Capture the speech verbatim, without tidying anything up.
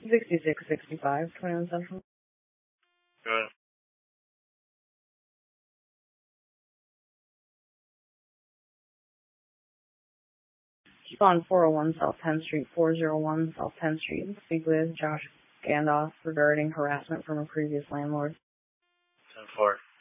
sixty-six sixty-five, twenty-one Central. Good. On four oh one South tenth Street, four oh one South tenth Street. Speak with Josh Gandalf regarding harassment from a previous landlord. ten four.